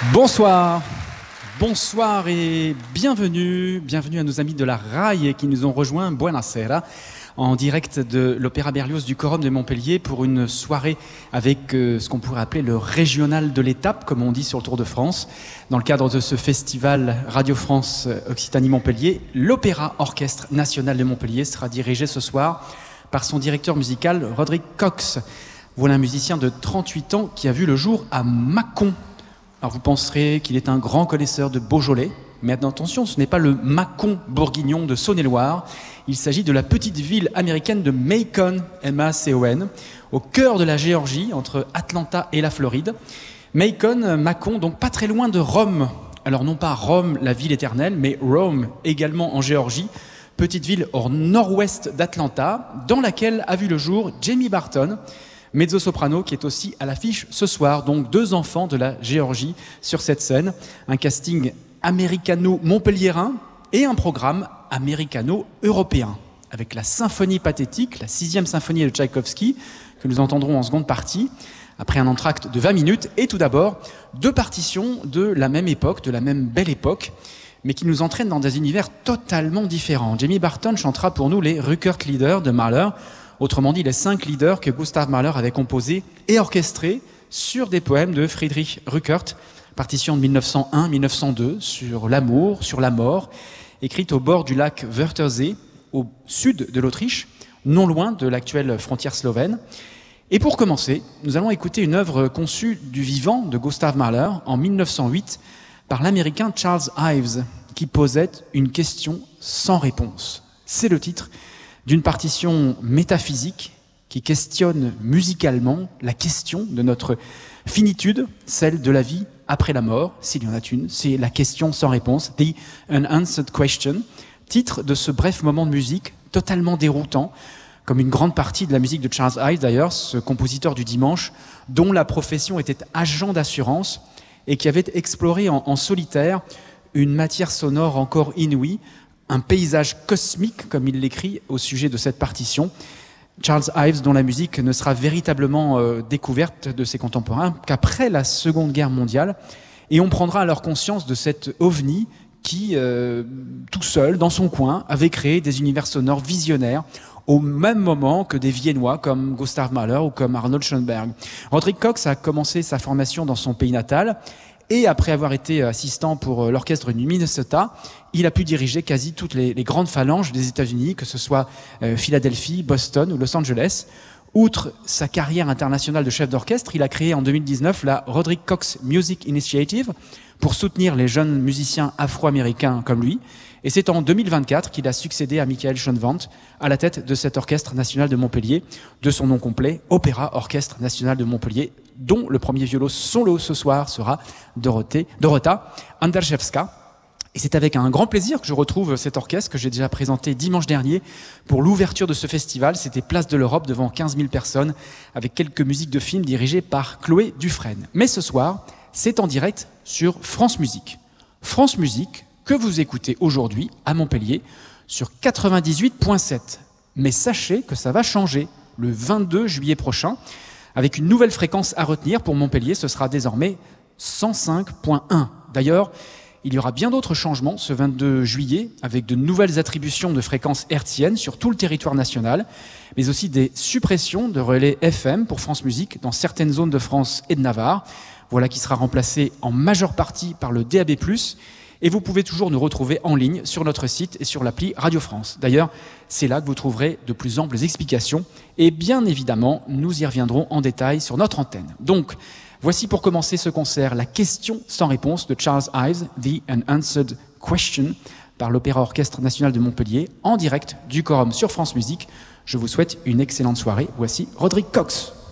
Bonsoir, bonsoir et bienvenue à nos amis de la RAI qui nous ont rejoints, buonasera, en direct de l'Opéra Berlioz du Quorum de Montpellier pour une soirée avec ce qu'on pourrait appeler le régional de l'étape, comme on dit sur le Tour de France. Dans le cadre de ce festival Radio France Occitanie-Montpellier, l'Opéra Orchestre National de Montpellier sera dirigé ce soir par son directeur musical Roderick Cox. Voilà un musicien de 38 ans qui a vu le jour à Mâcon. Alors vous penserez qu'il est un grand connaisseur de Beaujolais, mais attention, ce n'est pas le Mâcon bourguignon de Saône-et-Loire. Il s'agit de la petite ville américaine de Macon, M-A-C-O-N, au cœur de la Géorgie, entre Atlanta et la Floride. Mâcon, donc pas très loin de Rome. Alors non pas Rome, la ville éternelle, mais Rome, également en Géorgie, petite ville au nord-ouest d'Atlanta, dans laquelle a vu le jour Jamie Barton, mezzo-soprano qui est aussi à l'affiche ce soir. Donc deux enfants de la Géorgie sur cette scène, un casting américano-montpelliérain et un programme américano-européen avec la symphonie pathétique, la 6e symphonie de Tchaïkovski que nous entendrons en seconde partie après un entracte de 20 minutes. Et tout d'abord, deux partitions de la même époque, de la même belle époque, mais qui nous entraînent dans des univers totalement différents. Jamie Barton chantera pour nous les Rückert-Lieder de Mahler, autrement dit les 5 leaders que Gustav Mahler avait composés et orchestrés sur des poèmes de Friedrich Rückert, partition de 1901-1902 sur l'amour, sur la mort, écrite au bord du lac Wörthersee, au sud de l'Autriche, non loin de l'actuelle frontière slovène. Et pour commencer, nous allons écouter une œuvre conçue du vivant de Gustav Mahler en 1908 par l'américain Charles Ives, qui posait une question sans réponse. C'est le titre d'une partition métaphysique qui questionne musicalement la question de notre finitude, celle de la vie après la mort, s'il y en a une. C'est la question sans réponse, The Unanswered Question, titre de ce bref moment de musique totalement déroutant, comme une grande partie de la musique de Charles Ives d'ailleurs, ce compositeur du dimanche, dont la profession était agent d'assurance et qui avait exploré en solitaire une matière sonore encore inouïe, un paysage cosmique, comme il l'écrit au sujet de cette partition. Charles Ives, dont la musique ne sera véritablement découverte de ses contemporains qu'après la Seconde Guerre mondiale. Et on prendra alors conscience de cet ovni qui, tout seul, dans son coin, avait créé des univers sonores visionnaires au même moment que des Viennois comme Gustav Mahler ou comme Arnold Schoenberg. Roderick Cox a commencé sa formation dans son pays natal et après avoir été assistant pour l'orchestre du Minnesota, il a pu diriger quasi toutes les grandes phalanges des États-Unis, que ce soit Philadelphie, Boston ou Los Angeles. Outre sa carrière internationale de chef d'orchestre, il a créé en 2019 la Roderick Cox Music Initiative pour soutenir les jeunes musiciens afro-américains comme lui. Et c'est en 2024 qu'il a succédé à Michael Schoenwandt à la tête de cet orchestre national de Montpellier, de son nom complet, Opéra Orchestre National de Montpellier, dont le premier violon solo ce soir sera Dorota Anderszewska. Et c'est avec un grand plaisir que je retrouve cet orchestre que j'ai déjà présenté dimanche dernier pour l'ouverture de ce festival. C'était Place de l'Europe devant 15 000 personnes avec quelques musiques de films dirigées par Chloé Dufresne. Mais ce soir, c'est en direct sur France Musique. France Musique que vous écoutez aujourd'hui à Montpellier sur 98.7. Mais sachez que ça va changer le 22 juillet prochain avec une nouvelle fréquence à retenir pour Montpellier. Ce sera désormais 105.1. D'ailleurs, il y aura bien d'autres changements ce 22 juillet avec de nouvelles attributions de fréquences hertziennes sur tout le territoire national, mais aussi des suppressions de relais FM pour France Musique dans certaines zones de France et de Navarre. Voilà qui sera remplacé en majeure partie par le DAB+. Et vous pouvez toujours nous retrouver en ligne sur notre site et sur l'appli Radio France. D'ailleurs, c'est là que vous trouverez de plus amples explications. Et bien évidemment, nous y reviendrons en détail sur notre antenne. Donc, voici pour commencer ce concert la question sans réponse de Charles Ives, The Unanswered Question, par l'Opéra Orchestre National de Montpellier, en direct du Quorum sur France Musique. Je vous souhaite une excellente soirée. Voici Roderick Cox.